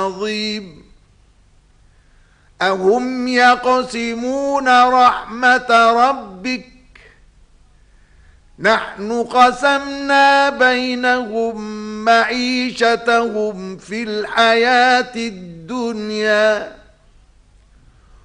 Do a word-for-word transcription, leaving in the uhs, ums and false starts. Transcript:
عظيم. أهم يقسمون رحمة ربك نحن قسمنا بينهم معيشتهم في الحياة الدنيا